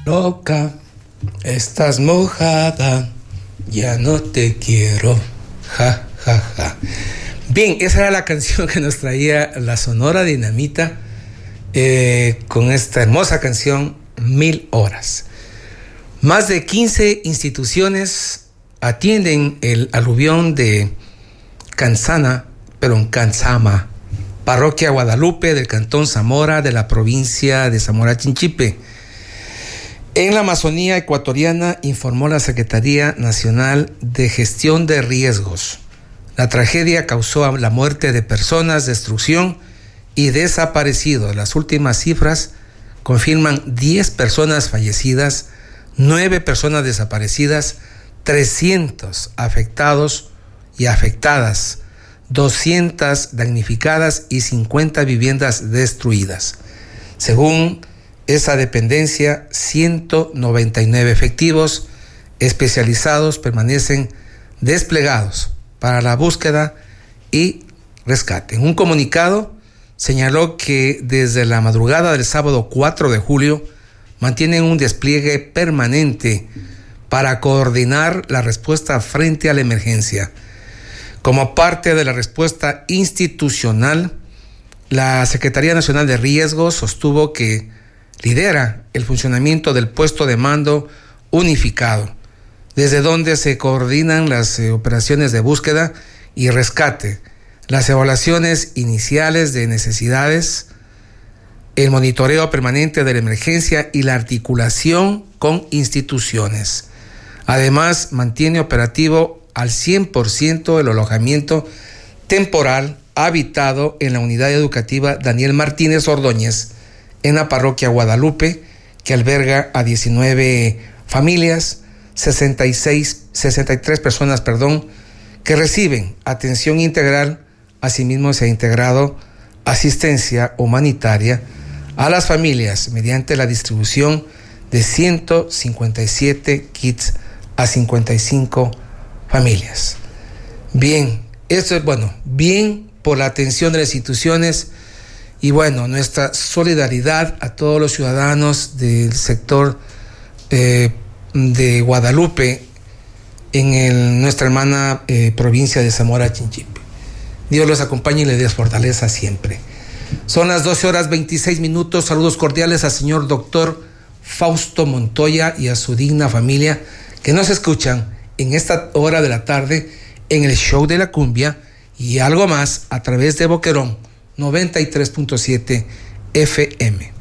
Loca, estás mojada, ya no te quiero, ja, ja, ja. Bien, esa era la canción que nos traía la Sonora Dinamita con esta hermosa canción, 1000 horas. Más de 15 instituciones atienden el aluvión de Canzama, parroquia Guadalupe del Cantón Zamora de la provincia de Zamora Chinchipe. En la Amazonía ecuatoriana, informó la Secretaría Nacional de Gestión de Riesgos. La tragedia causó la muerte de personas, destrucción y desaparecidos. Las últimas cifras confirman 10 personas fallecidas, 9 personas desaparecidas, 300 afectados y afectadas, 200 damnificadas y 50 viviendas destruidas. Según esa dependencia, 199 efectivos especializados permanecen desplegados para la búsqueda y rescate. En un comunicado señaló que desde la madrugada del sábado 4 de julio mantienen un despliegue permanente para coordinar la respuesta frente a la emergencia. Como parte de la respuesta institucional, la Secretaría Nacional de Riesgos sostuvo que lidera el funcionamiento del puesto de mando unificado, desde donde se coordinan las operaciones de búsqueda y rescate, las evaluaciones iniciales de necesidades, el monitoreo permanente de la emergencia y la articulación con instituciones. Además, mantiene operativo al 100% el alojamiento temporal habitado en la unidad educativa Daniel Martínez Ordóñez, en la parroquia Guadalupe, que alberga a 19 familias, 63 personas, que reciben atención integral. Asimismo, se ha integrado asistencia humanitaria a las familias mediante la distribución de 157 kits a 55 familias. Bien, esto es bien por la atención de las instituciones y nuestra solidaridad a todos los ciudadanos del sector de Guadalupe en nuestra hermana provincia de Zamora Chinchipe. Dios los acompañe y les dé fortaleza siempre. Son las 12:26. Saludos cordiales al señor doctor Fausto Montoya y a su digna familia que nos escuchan en esta hora de la tarde en el show de la cumbia y algo más a través de Boquerón 93.7 FM.